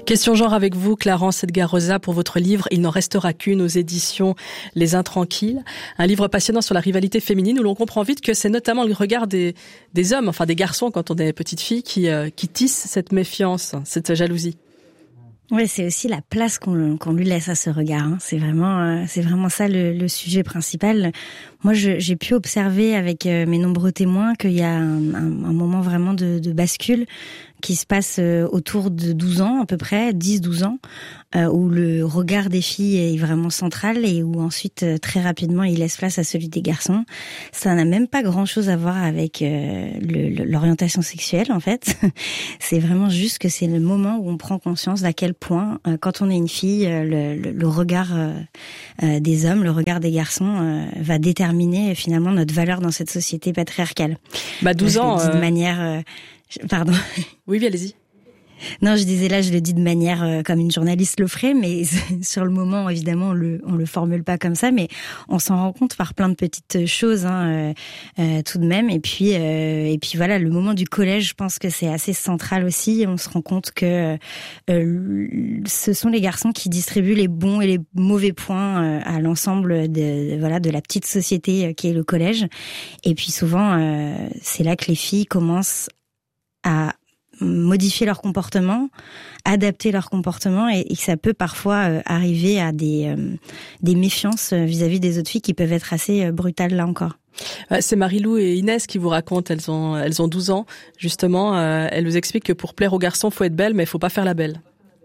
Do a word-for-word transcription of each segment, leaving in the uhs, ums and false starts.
Question genre avec vous, Clarence Edgar Rosa, pour votre livre « Il n'en restera qu'une » aux éditions Les Intranquilles. Un livre passionnant sur la rivalité féminine où l'on comprend vite que c'est notamment le regard des, des hommes, enfin des garçons quand on est petite fille, qui, euh, qui tisse cette méfiance, cette jalousie. Ouais, c'est aussi la place qu'on, qu'on lui laisse à ce regard. Hein. C'est vraiment, euh, c'est vraiment ça le, le sujet principal. Moi, je, j'ai pu observer avec euh, mes nombreux témoins qu'il y a un, un, un moment vraiment de, de bascule qui se passe euh, autour de douze ans à peu près, dix douze ans, euh, où le regard des filles est vraiment central et où ensuite euh, très rapidement il laisse place à celui des garçons. Ça n'a même pas grand-chose à voir avec euh, le, le, l'orientation sexuelle en fait. C'est vraiment juste que c'est le moment où on prend conscience d'à quel point, euh, quand on est une fille, euh, le, le, le regard euh, euh, des hommes, le regard des garçons euh, va déterminer euh, finalement notre valeur dans cette société patriarcale. Bah douze je ans. le dis euh... de manière, euh, je, pardon. Oui, oui, allez-y. Non, je disais là, je le dis de manière euh, comme une journaliste le ferait, mais sur le moment, évidemment, on le, on le formule pas comme ça, mais on s'en rend compte par plein de petites choses, hein, euh, euh, tout de même. Et puis, euh, et puis voilà, le moment du collège, je pense que c'est assez central aussi. On se rend compte que euh, ce sont les garçons qui distribuent les bons et les mauvais points euh, à l'ensemble de, voilà, de la petite société euh, qui est le collège. Et puis souvent, euh, c'est là que les filles commencent à modifier leur comportement, adapter leur comportement et, et que ça peut parfois euh, arriver à des, euh, des méfiances vis-à-vis des autres filles qui peuvent être assez euh, brutales là encore. C'est Marie-Lou et Inès qui vous racontent, elles ont, elles ont douze ans, justement, euh, elles vous expliquent que pour plaire aux garçons, faut être belle, mais il faut pas faire la belle.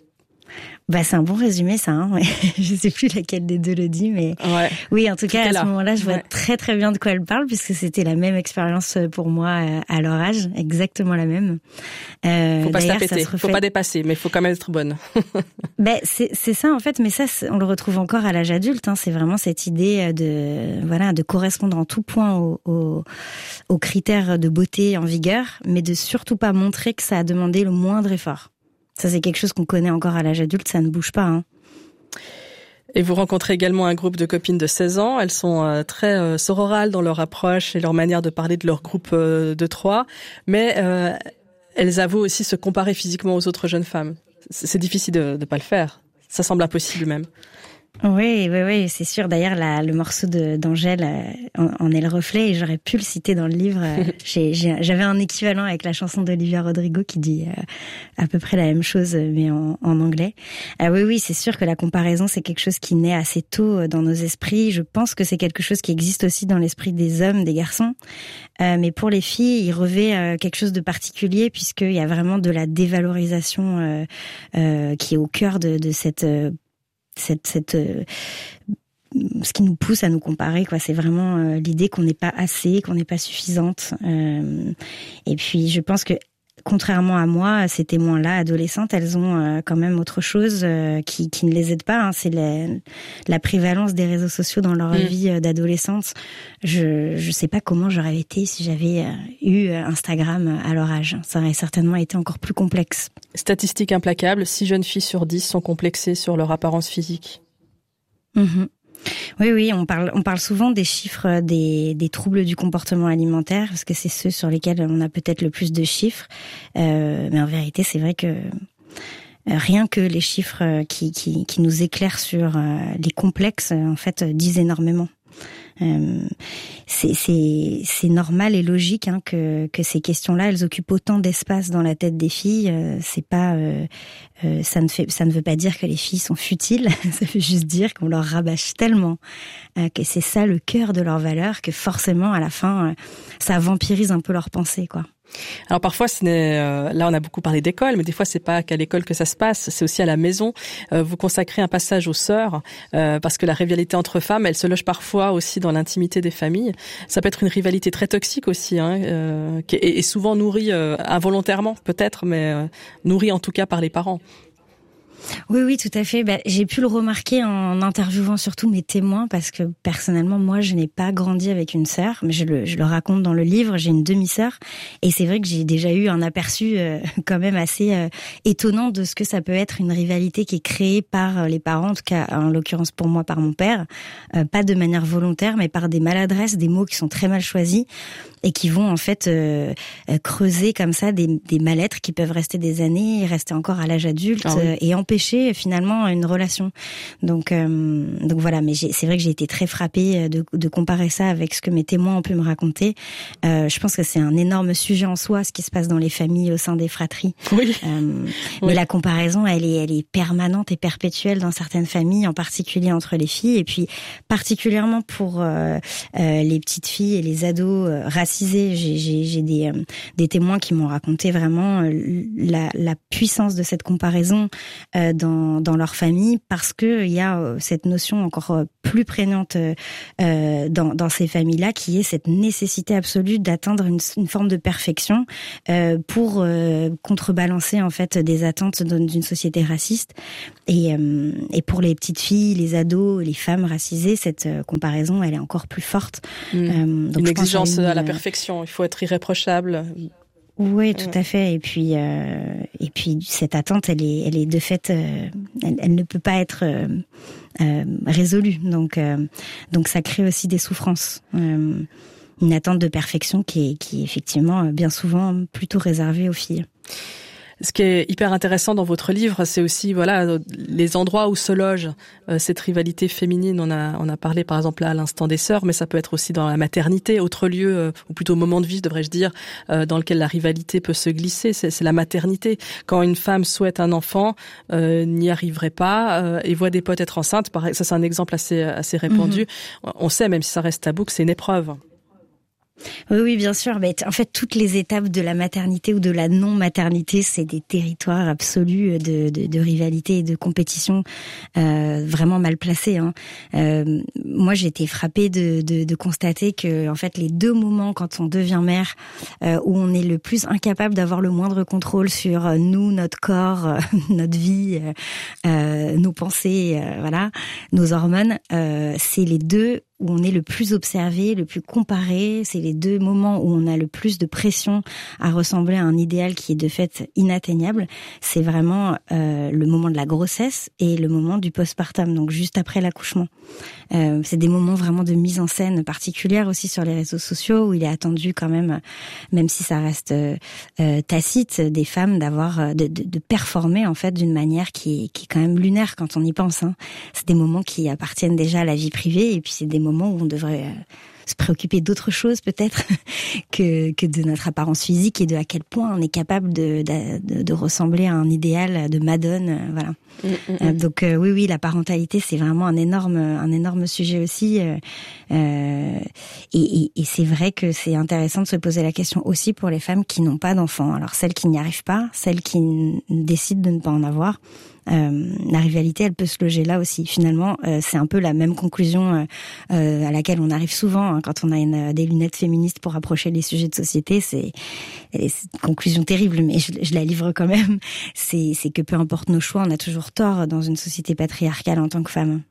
Bah, c'est un bon résumé, ça, hein. Ouais. Je sais plus laquelle des deux le dit, mais ouais. Oui, en tout cas, à là. ce moment-là, je vois ouais. très très bien de quoi elle parle, puisque c'était la même expérience pour moi à leur âge, exactement la même. Euh, faut pas se la péter, reflète... faut pas dépasser, mais il faut quand même être bonne. Ben c'est c'est ça en fait, mais ça on le retrouve encore à l'âge adulte. Hein. C'est vraiment cette idée de voilà de correspondre en tout point aux, aux, aux critères de beauté en vigueur, mais de surtout pas montrer que ça a demandé le moindre effort. Ça, c'est quelque chose qu'on connaît encore à l'âge adulte, ça ne bouge pas. Hein. Et vous rencontrez également un groupe de copines de seize ans. Elles sont euh, très euh, sororales dans leur approche et leur manière de parler de leur groupe euh, de trois. Mais euh, elles avouent aussi se comparer physiquement aux autres jeunes femmes. C'est, c'est difficile de ne pas le faire. Ça semble impossible même. Oui, oui, oui, c'est sûr. D'ailleurs, la, le morceau de, d'Angèle euh, en, en est le reflet et j'aurais pu le citer dans le livre. Euh, j'ai, j'ai, j'avais un équivalent avec la chanson d'Olivia Rodrigo qui dit euh, à peu près la même chose, mais en, en anglais. Euh, oui, oui, c'est sûr que la comparaison, c'est quelque chose qui naît assez tôt dans nos esprits. Je pense que c'est quelque chose qui existe aussi dans l'esprit des hommes, des garçons. Euh, mais pour les filles, il revêt euh, quelque chose de particulier puisqu'il y a vraiment de la dévalorisation euh, euh, qui est au cœur de, de cette... Euh, cette cette euh, ce qui nous pousse à nous comparer quoi, c'est vraiment euh, l'idée qu'on n'est pas assez, qu'on n'est pas suffisante euh, et puis je pense que contrairement à moi, ces témoins-là, adolescentes, elles ont euh, quand même autre chose euh, qui, qui ne les aide pas. Hein. C'est la, la prévalence des réseaux sociaux dans leur mmh. vie euh, d'adolescente. Je je sais pas comment j'aurais été si j'avais euh, eu Instagram à leur âge. Ça aurait certainement été encore plus complexe. Statistique implacable, six jeunes filles sur dix sont complexées sur leur apparence physique. Mmh. Oui, oui, on parle, on parle souvent des chiffres des, des troubles du comportement alimentaire, parce que c'est ceux sur lesquels on a peut-être le plus de chiffres. Euh, mais en vérité, c'est vrai que rien que les chiffres qui, qui, qui nous éclairent sur les complexes, en fait, disent énormément. Euh, c'est, c'est, c'est normal et logique hein, que, que ces questions-là, elles occupent autant d'espace dans la tête des filles. Euh, c'est pas, euh, euh, ça ne fait, ça ne veut pas dire que les filles sont futiles. Ça veut juste dire qu'on leur rabâche tellement euh, que c'est ça le cœur de leur valeur que forcément à la fin, euh, ça vampirise un peu leur pensée, quoi. Alors parfois, ce n'est, euh, là on a beaucoup parlé d'école, mais des fois c'est pas qu'à l'école que ça se passe, c'est aussi à la maison. Euh, vous consacrez un passage aux sœurs, euh, parce que la rivalité entre femmes, elle se loge parfois aussi dans l'intimité des familles. Ça peut être une rivalité très toxique aussi, hein, euh, qui est, est souvent nourrie euh, involontairement peut-être, mais euh, nourrie en tout cas par les parents. Oui, oui, tout à fait. Bah, j'ai pu le remarquer en interviewant surtout mes témoins, parce que personnellement, moi, je n'ai pas grandi avec une sœur, mais je le, je le raconte dans le livre. J'ai une demi-sœur, et c'est vrai que j'ai déjà eu un aperçu euh, quand même assez euh, étonnant de ce que ça peut être une rivalité qui est créée par les parents, en tout cas en l'occurrence pour moi par mon père, euh, pas de manière volontaire, mais par des maladresses, des mots qui sont très mal choisis et qui vont en fait euh, creuser comme ça des, des mal-être qui peuvent rester des années, rester encore à l'âge adulte ah oui. euh, et empêcher finalement une relation. Donc, euh, donc voilà. Mais j'ai, c'est vrai que j'ai été très frappée de, de comparer ça avec ce que mes témoins ont pu me raconter. Euh, je pense que c'est un énorme sujet en soi, ce qui se passe dans les familles au sein des fratries. Oui. Euh, oui. Mais la comparaison, elle est, elle est permanente et perpétuelle dans certaines familles, en particulier entre les filles, et puis particulièrement pour euh, euh, les petites filles et les ados euh, racisés. J'ai, j'ai, j'ai des, euh, des témoins qui m'ont raconté vraiment euh, la, la puissance de cette comparaison euh, dans, dans leur famille, parce que il y a euh, cette notion encore euh, plus prégnante euh, dans, dans ces familles-là, qui est cette nécessité absolue d'atteindre une, une forme de perfection euh, pour euh, contrebalancer en fait des attentes d'une société raciste. Et, euh, et pour les petites filles, les ados, les femmes racisées, cette euh, comparaison, elle est encore plus forte. Mmh. Euh, donc une exigence à, une, à la perfection. Il faut être irréprochable. Oui, tout à fait. Et puis, euh, et puis cette attente, elle est, elle est de fait, euh, elle, elle ne peut pas être euh, euh, résolue. Donc, euh, donc ça crée aussi des souffrances. Euh, une attente de perfection qui est, qui est effectivement bien souvent plutôt réservée aux filles. Ce qui est hyper intéressant dans votre livre, c'est aussi voilà les endroits où se loge euh, cette rivalité féminine. On a on a parlé par exemple là à l'instant des sœurs, mais ça peut être aussi dans la maternité, autre lieu euh, ou plutôt moment de vie, devrais-je dire, euh, dans lequel la rivalité peut se glisser. C'est, c'est la maternité. Quand une femme souhaite un enfant, euh, n'y arriverait pas euh, et voit des potes être enceintes. Pareil, ça c'est un exemple assez assez répandu. Mm-hmm. On sait, même si ça reste tabou, que c'est une épreuve. Oui, oui, bien sûr. Mais en fait, toutes les étapes de la maternité ou de la non-maternité, c'est des territoires absolus de, de, de rivalité et de compétition euh, vraiment mal placés. Hein. Euh, moi, j'ai été frappée de, de, de constater que, en fait, les deux moments quand on devient mère, euh, où on est le plus incapable d'avoir le moindre contrôle sur nous, notre corps, notre vie, euh, nos pensées, euh, voilà, nos hormones, euh, c'est les deux où on est le plus observé, le plus comparé. C'est les deux moments où on a le plus de pression à ressembler à un idéal qui est de fait inatteignable. C'est vraiment euh, le moment de la grossesse et le moment du postpartum, donc juste après l'accouchement. Euh, c'est des moments vraiment de mise en scène particulière aussi sur les réseaux sociaux, où il est attendu quand même, même si ça reste euh, tacite, des femmes d'avoir de, de, de performer en fait d'une manière qui est, qui est quand même lunaire quand on y pense. Hein. C'est des moments qui appartiennent déjà à la vie privée, et puis c'est des moments où on devrait euh, se préoccuper d'autre chose peut-être que que de notre apparence physique et de à quel point on est capable de de, de ressembler à un idéal de Madone, euh, voilà. Mmh, mmh. Euh, donc euh, oui oui la parentalité c'est vraiment un énorme un énorme sujet aussi euh, euh, et, et, et c'est vrai que c'est intéressant de se poser la question aussi pour les femmes qui n'ont pas d'enfants. Alors celles qui n'y arrivent pas, celles qui n- décident de ne pas en avoir. Euh, la rivalité, elle peut se loger là aussi. Finalement, euh, c'est un peu la même conclusion euh, euh, à laquelle on arrive souvent hein, quand on a une, des lunettes féministes pour approcher les sujets de société. C'est, c'est une conclusion terrible, mais je, je la livre quand même. C'est, c'est que peu importe nos choix, on a toujours tort dans une société patriarcale en tant que femme.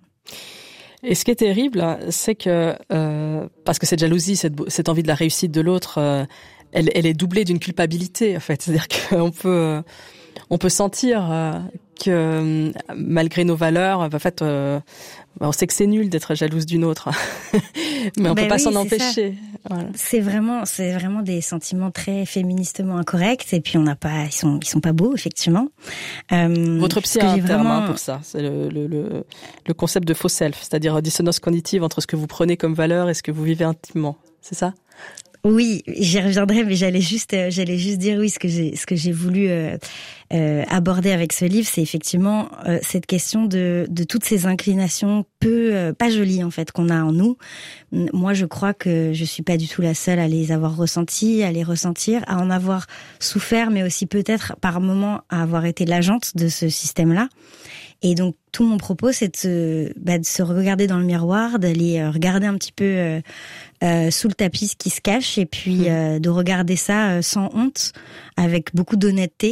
Et ce qui est terrible, c'est que euh, parce que cette jalousie, cette, cette envie de la réussite de l'autre, euh, elle, elle est doublée d'une culpabilité en fait. C'est-à-dire qu'on peut, on peut sentir euh, que malgré nos valeurs, en fait, euh, on sait que c'est nul d'être jalouse d'une autre, mais on ben peut pas oui, s'en empêcher. Voilà. C'est vraiment, c'est vraiment des sentiments très féministement incorrects. Et puis on n'a pas, ils sont, ils sont pas beaux effectivement. Euh, Votre psy a un terme vraiment... hein, pour ça, c'est le, le, le, le concept de faux self, c'est-à-dire dissonance cognitive entre ce que vous prenez comme valeur et ce que vous vivez intimement. C'est ça? Oui, j'y reviendrai, mais j'allais juste, euh, j'allais juste dire oui, ce que j'ai, ce que j'ai voulu euh, euh, aborder avec ce livre, c'est effectivement euh, cette question de, de toutes ces inclinations peu, euh, pas jolies en fait, qu'on a en nous. Moi, je crois que je suis pas du tout la seule à les avoir ressenties, à les ressentir, à en avoir souffert, mais aussi peut-être par moments à avoir été l'agente de ce système-là. Et donc, tout mon propos, c'est de se, bah, de se regarder dans le miroir, d'aller euh, regarder un petit peu euh, euh, sous le tapis ce qui se cache, et puis euh, de regarder ça euh, sans honte, avec beaucoup d'honnêteté,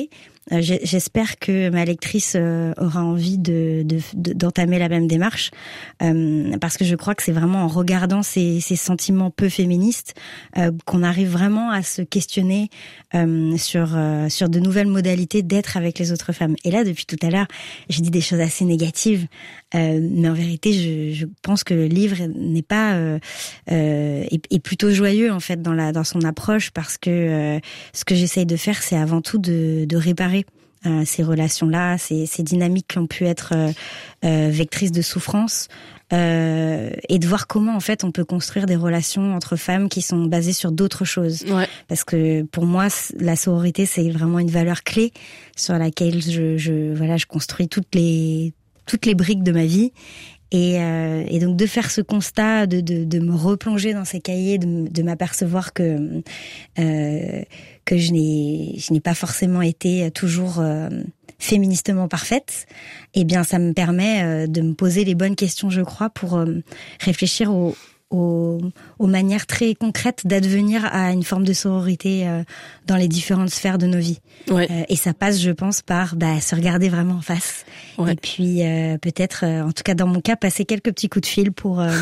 Euh, j'espère que ma lectrice euh, aura envie de, de, de d'entamer la même démarche, euh, parce que je crois que c'est vraiment en regardant ces, ces sentiments peu féministes euh, qu'on arrive vraiment à se questionner euh, sur euh, sur de nouvelles modalités d'être avec les autres femmes. Et là, depuis tout à l'heure, j'ai dit des choses assez négatives, euh, mais en vérité, je, je pense que le livre n'est pas euh, euh, est, est plutôt joyeux en fait dans la dans son approche, parce que euh, ce que j'essaye de faire, c'est avant tout de, de réparer euh, ces relations-là, ces, ces dynamiques qui ont pu être euh, euh, vectrices de souffrance, euh, et de voir comment en fait on peut construire des relations entre femmes qui sont basées sur d'autres choses. Ouais. Parce que pour moi, la sororité, c'est vraiment une valeur clé sur laquelle je, je voilà, je construis toutes les toutes les briques de ma vie. Et, euh, et donc de faire ce constat, de, de, de me replonger dans ces cahiers, de, de m'apercevoir que euh, que je n'ai je n'ai pas forcément été toujours euh, féministement parfaite, eh bien ça me permet euh, de me poser les bonnes questions, je crois, pour euh, réfléchir au Aux, aux manières très concrètes d'advenir à une forme de sororité euh, dans les différentes sphères de nos vies. Ouais. Euh, et ça passe, je pense, par bah, se regarder vraiment en face. Ouais. Et puis euh, peut-être, euh, en tout cas dans mon cas, passer quelques petits coups de fil pour euh,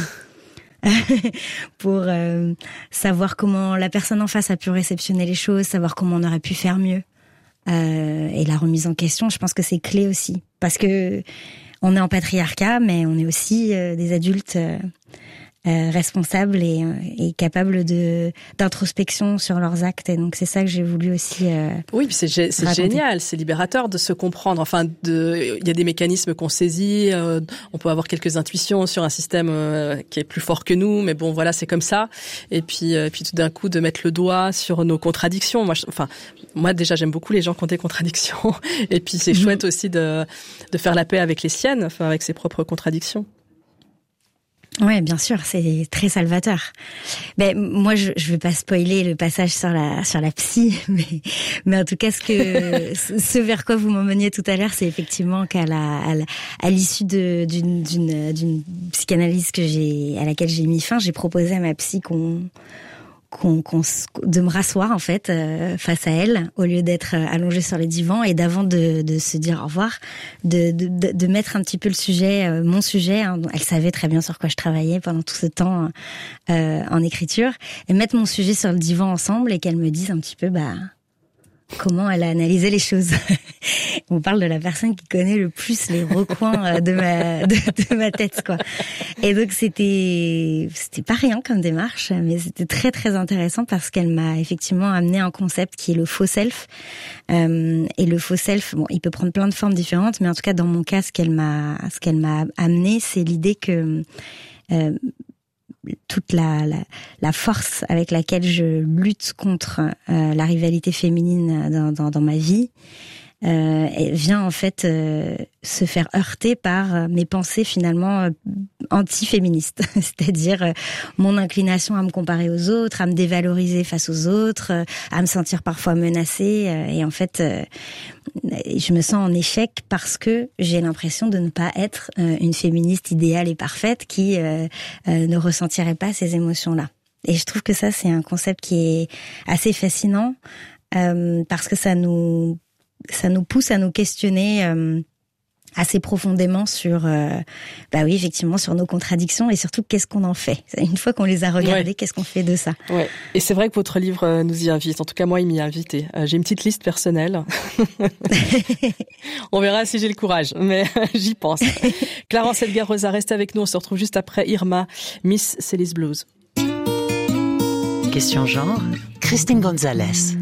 pour euh, savoir comment la personne en face a pu réceptionner les choses, savoir comment on aurait pu faire mieux. Euh, et la remise en question, je pense que c'est clé aussi, parce que on est en patriarcat, mais on est aussi euh, des adultes. Euh, Euh, responsables et, et capables de d'introspection sur leurs actes, et donc c'est ça que j'ai voulu aussi euh, oui, puis c'est c'est raconter. Génial, c'est libérateur de se comprendre. Enfin, de il y a des mécanismes qu'on saisit, euh, on peut avoir quelques intuitions sur un système euh, qui est plus fort que nous, mais bon voilà, c'est comme ça. Et puis euh, puis tout d'un coup de mettre le doigt sur nos contradictions. Moi, je, enfin moi déjà j'aime beaucoup les gens qui ont des contradictions, et puis c'est mmh. chouette aussi de de faire la paix avec les siennes, enfin avec ses propres contradictions. Ouais, bien sûr, c'est très salvateur. Ben moi, je je vais pas spoiler le passage sur la sur la psy, mais mais en tout cas, ce que ce vers quoi vous m'emmeniez tout à l'heure, c'est effectivement qu'à la à, la, à l'issue de d'une d'une d'une psychanalyse que j'ai à laquelle j'ai mis fin, j'ai proposé à ma psy qu'on Qu'on, qu'on, de me rasseoir en fait euh, face à elle, au lieu d'être allongée sur les divans, et d'avant de, de se dire au revoir, de, de, de mettre un petit peu le sujet, euh, mon sujet. Hein, elle savait très bien sur quoi je travaillais pendant tout ce temps euh, en écriture, et mettre mon sujet sur le divan ensemble, et qu'elle me dise un petit peu bah comment elle a analysé les choses. On parle de la personne qui connaît le plus les recoins de ma de, de ma tête, quoi. Et donc c'était c'était pas rien comme démarche, mais c'était très très intéressant, parce qu'elle m'a effectivement amené un concept qui est le faux self. Euh, et le faux self, bon, il peut prendre plein de formes différentes, mais en tout cas dans mon cas, ce qu'elle m'a ce qu'elle m'a amené, c'est l'idée que euh, toute la, la, la force avec laquelle je lutte contre euh, la rivalité féminine dans, dans, dans ma vie euh, vient en fait euh, se faire heurter par mes pensées finalement euh, anti-féministes, c'est-à-dire euh, mon inclination à me comparer aux autres, à me dévaloriser face aux autres, euh, à me sentir parfois menacée, euh, et en fait euh, je me sens en échec parce que j'ai l'impression de ne pas être euh, une féministe idéale et parfaite qui euh, euh, ne ressentirait pas ces émotions-là. Et je trouve que ça, c'est un concept qui est assez fascinant, euh, parce que ça nous ça nous pousse à nous questionner euh, assez profondément sur, euh, bah oui, effectivement, sur nos contradictions, et surtout qu'est-ce qu'on en fait. Une fois qu'on les a regardées, ouais. Qu'est-ce qu'on fait de ça? Ouais. Et c'est vrai que votre livre nous y invite. En tout cas, moi, il m'y a invité. Euh, j'ai une petite liste personnelle. On verra si j'ai le courage, mais j'y pense. Clarence Edgar Rosa, reste avec nous. On se retrouve juste après Irma, Miss Célis Blues. Question genre, Christine Gonzalez.